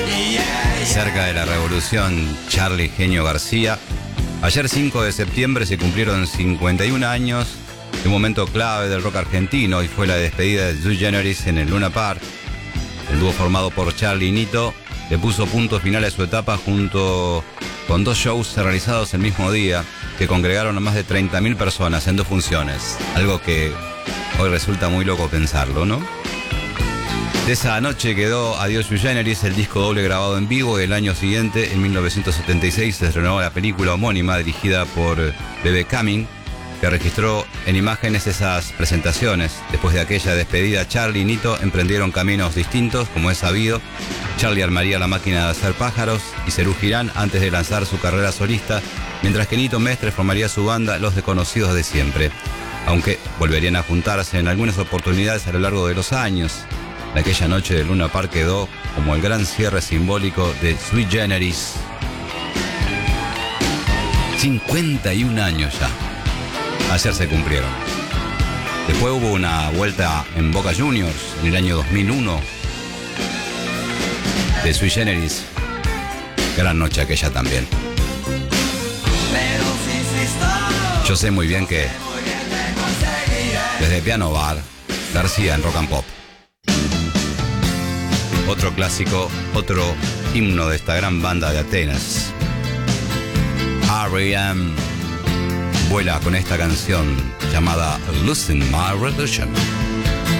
Cerca de la revolución, Charly Genio García. Ayer 5 de septiembre se cumplieron 51 años de un momento clave del rock argentino y fue la despedida de Sui Generis en el Luna Park. El dúo formado por Charly y Nito le puso punto final a su etapa junto con 2 shows realizados el mismo día que congregaron a más de 30.000 personas en 2 funciones. Algo que hoy resulta muy loco pensarlo, ¿no? De esa noche quedó Adiós Sui Generis, el disco doble grabado en vivo, y el año siguiente, en 1976, se estrenó la película homónima dirigida por Bebe Cumming, que registró en imágenes esas presentaciones. Después de aquella despedida, Charly y Nito emprendieron caminos distintos, como es sabido. Charly armaría la máquina de hacer pájaros y Serú Girán antes de lanzar su carrera solista, mientras que Nito Mestre formaría su banda Los Desconocidos de Siempre, aunque volverían a juntarse en algunas oportunidades a lo largo de los años. Aquella noche de Luna Park quedó como el gran cierre simbólico de Sui Generis. 51 años ya. Ayer se cumplieron. Después hubo una vuelta en Boca Juniors en el año 2001 de Sui Generis. Gran noche aquella también. Yo sé muy bien que desde Piano Bar, García en Rock and Pop. Otro clásico, otro himno de esta gran banda de Atenas. R.E.M. vuela con esta canción llamada Losing My Religion.